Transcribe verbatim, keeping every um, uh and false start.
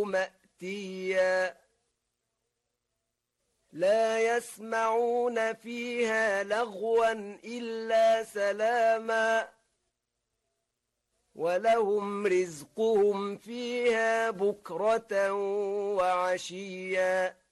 مأتيا لا يسمعون فيها لغوا إلا سلاما ولهم رزقهم فيها بكرة وعشيا